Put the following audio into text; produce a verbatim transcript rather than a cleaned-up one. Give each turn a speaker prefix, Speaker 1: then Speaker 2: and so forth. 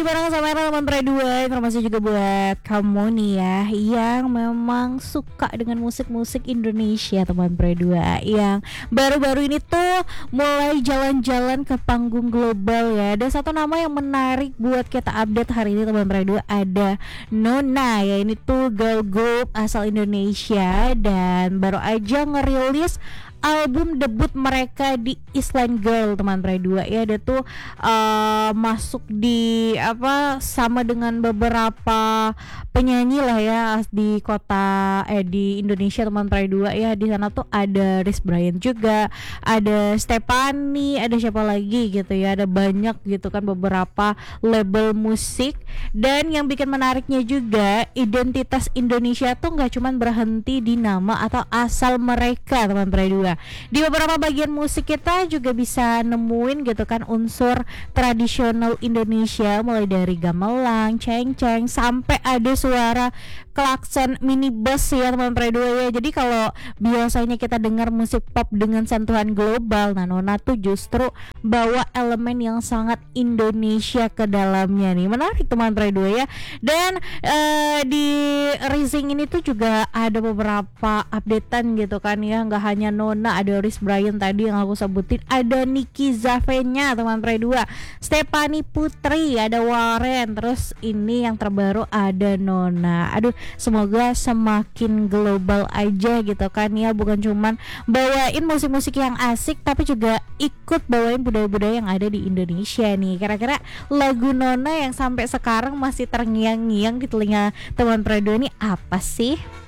Speaker 1: bareng sama Era teman Pre dua. Informasi juga buat kamu nih ya yang memang suka dengan musik-musik Indonesia teman Pre dua, yang baru-baru ini tuh mulai jalan-jalan ke panggung global ya. Ada satu nama yang menarik buat kita update hari ini teman Pre dua, ada Nona ya. Ini tuh girl group asal Indonesia dan baru aja ngerilis album debut mereka di Island Girl teman Pre dua ya. Dia tuh uh, masuk di apa sama dengan beberapa penyanyi lah ya di kota eh di Indonesia teman Pre dua ya. Di sana tuh ada Chris Brian juga, ada Stefani, ada siapa lagi gitu ya. Ada banyak gitu kan beberapa label musik. Dan yang bikin menariknya juga, identitas Indonesia tuh nggak cuman berhenti di nama atau asal mereka teman Pre dua. Di beberapa bagian musik kita juga bisa nemuin gitu kan unsur tradisional Indonesia, mulai dari gamelan, ceng-ceng, sampai ada suara klakson minibus ya teman Pre dua ya. Jadi kalau biasanya kita dengar musik pop dengan sentuhan global, nah Nona tuh justru bawa elemen yang sangat Indonesia ke dalamnya nih. Menarik teman Pre dua ya. Dan uh, di Rising ini tuh juga ada beberapa updatean gitu kan ya, nggak hanya Nona, ada Chris Brian tadi yang aku sebutin, ada Niki Zavenya teman Pre dua, Stefani Putri, ada Warren, terus ini yang terbaru ada Nona. Aduh, semoga semakin global aja gitu kan ya, bukan cuman bawain musik-musik yang asik tapi juga ikut bawain budaya-budaya yang ada di Indonesia nih. Kira-kira lagu Nona yang sampai sekarang masih terngiang-ngiang di telinga teman Pre dua ini apa sih?